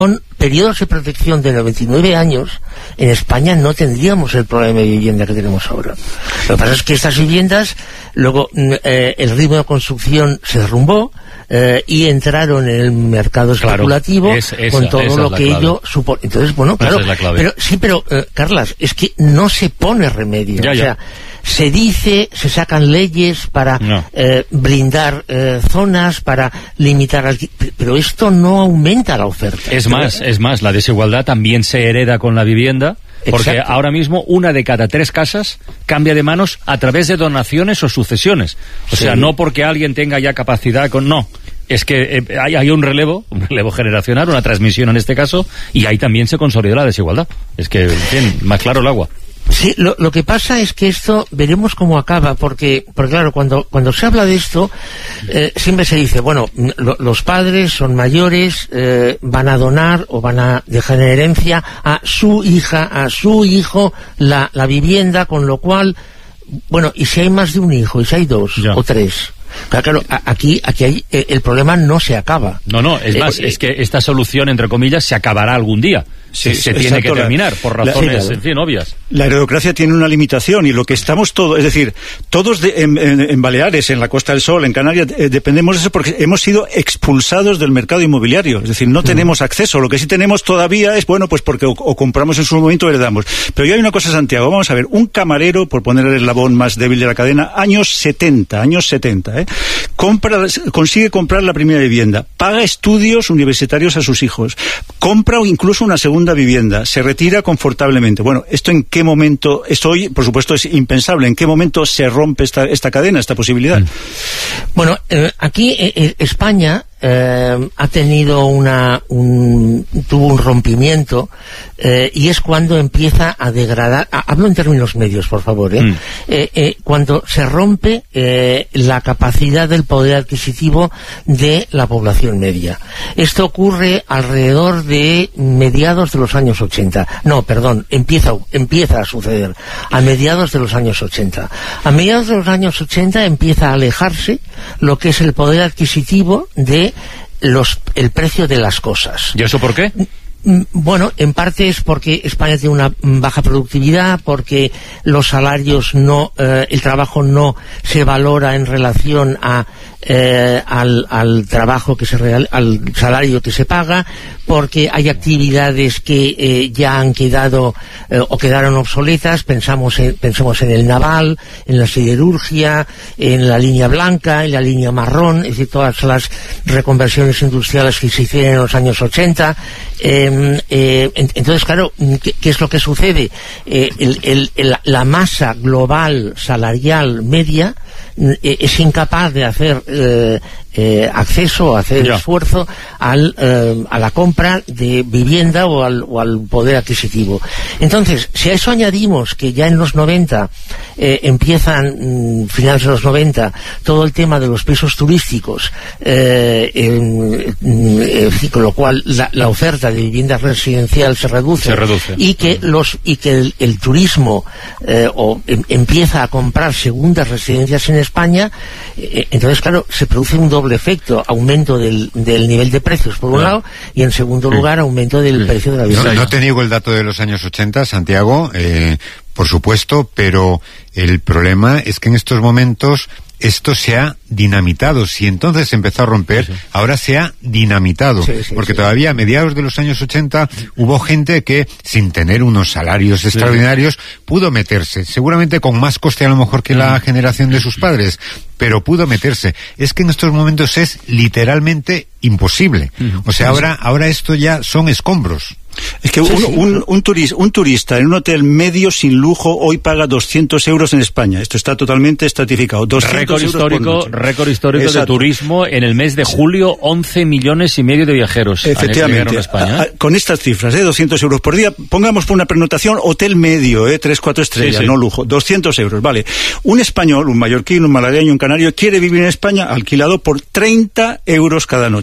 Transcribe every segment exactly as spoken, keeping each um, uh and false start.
con periodos de protección de noventa y nueve años, en España no tendríamos el problema de vivienda que tenemos ahora. Lo que pasa es que estas viviendas, luego eh, el ritmo de construcción se derrumbó eh, y entraron en el mercado especulativo, claro, es, esa, con todo lo que ello supone. Entonces, bueno, claro, es pero sí, pero, eh, Carlas, es que no se pone remedio. Ya, o sea, ya. Se dice, se sacan leyes para no. eh, blindar eh, zonas, para limitar, pero esto no aumenta la oferta. Es más, es más, la desigualdad también se hereda con la vivienda, porque Exacto. ahora mismo una de cada tres casas cambia de manos a través de donaciones o sucesiones. O sí. sea, no porque alguien tenga ya capacidad con... No, es que eh, hay, hay un relevo, un relevo generacional, una transmisión en este caso, y ahí también se consolida la desigualdad. Es que, en fin, más claro el agua. Sí, lo, lo que pasa es que esto veremos cómo acaba, porque, porque claro, cuando, cuando se habla de esto, eh, siempre se dice, bueno, lo, los padres son mayores, eh, van a donar o van a dejar en herencia a su hija, a su hijo, la, la vivienda, con lo cual, bueno, y si hay más de un hijo, y si hay dos ya. o tres... Claro, claro, aquí, aquí hay, eh, el problema no se acaba. No, no, es más, eh, es que esta solución, entre comillas, se acabará algún día. Sí, se, se tiene que terminar, por razones, la, en fin, obvias. La heredocracia tiene una limitación, y lo que estamos todos, es decir, todos de, en, en, en Baleares, en la Costa del Sol, en Canarias, eh, dependemos de eso porque hemos sido expulsados del mercado inmobiliario. Es decir, no mm. tenemos acceso. Lo que sí tenemos todavía es, bueno, pues porque o, o compramos en su momento o heredamos. Pero yo hay una cosa, Santiago, vamos a ver, un camarero, por poner el eslabón más débil de la cadena, años setenta, años setenta, ¿eh? Compra, consigue comprar la primera vivienda, paga estudios universitarios a sus hijos, compra incluso una segunda vivienda, se retira confortablemente. Bueno, ¿esto en qué momento? Esto hoy, por supuesto, es impensable. ¿En qué momento se rompe esta, esta cadena, esta posibilidad? Mm. Bueno, eh, aquí eh, España eh, ha tenido una un, tuvo un rompimiento eh, y es cuando empieza a degradar, a, hablo en términos medios, por favor, ¿eh? Mm. Eh, eh, cuando se rompe eh, la capacidad del poder adquisitivo de la población media. Esto ocurre alrededor de mediados de los años ochenta. No, perdón, empieza, empieza a suceder a mediados de los años ochenta. A mediados de los años ochenta empieza a alejarse lo que es el poder adquisitivo de los el precio de las cosas. ¿Y eso por qué? Bueno, en parte es porque España tiene una baja productividad, porque los salarios no, eh, el trabajo no se valora en relación a eh, al, al trabajo que se real, al salario que se paga, porque hay actividades que eh, ya han quedado eh, o quedaron obsoletas. Pensamos en, pensemos en el naval, en la siderurgia, en la línea blanca, en la línea marrón, es decir, todas las reconversiones industriales que se hicieron en los años ochenta. Eh, eh, entonces, claro, ¿qué, qué es lo que sucede? Eh, el, el, el, la masa global salarial media eh, es incapaz de hacer eh, eh, acceso, hacer ya. esfuerzo al, eh, a la compra de vivienda o al, o al poder adquisitivo. Entonces, si a eso añadimos que ya en los noventa eh, empiezan, mm, finales de los noventa, todo el tema de los pisos turísticos, eh, eh, eh, con lo cual la, la oferta de vivienda residencial se reduce, se reduce. y que los y que el, el turismo eh, o em, empieza a comprar segundas residencias en España, eh, entonces claro, se produce un doble efecto: aumento del, del nivel de precios por un claro. lado, y en segundo sí. lugar aumento del sí. precio de la vivienda. No, no te niego el dato de los años ochenta, Santiago, eh, por supuesto, pero el problema es que en estos momentos esto se ha dinamitado. Si entonces se empezó a romper, sí, sí. ahora se ha dinamitado. Sí, sí, porque sí. todavía a mediados de los años ochenta hubo gente que, sin tener unos salarios sí. extraordinarios, pudo meterse. Seguramente con más coste a lo mejor que la generación de sus padres, pero pudo meterse. Es que en estos momentos es literalmente imposible. O sea, ahora, ahora esto ya son escombros. Es que sí, un, sí. Un, un, turista, un turista en un hotel medio sin lujo hoy paga doscientos euros en España. Esto está totalmente estratificado. Récord histórico, récord histórico Exacto. de turismo en el mes de julio, once millones y medio de viajeros. Efectivamente. A España, ¿eh? a, a, con estas cifras, ¿eh? doscientos euros por día. Pongamos por una pernotación hotel medio, ¿eh? tres, cuatro estrellas, sí, sí. no lujo. doscientos euros, vale. Un español, un mallorquín, un malagueño, un canario quiere vivir en España alquilado por treinta euros cada noche.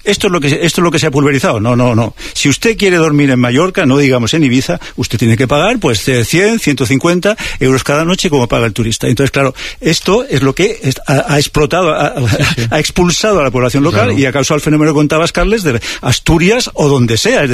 esto es lo que esto es lo que se ha pulverizado. No, no, no. Si usted quiere dormir en Mallorca, no digamos en Ibiza, usted tiene que pagar pues cien, ciento cincuenta euros cada noche como paga el turista. Entonces, claro, esto es lo que ha, ha explotado, ha, sí, sí. ha expulsado a la población local, claro. Y ha causado el fenómeno que contabas, Carles, de Asturias o donde sea. Es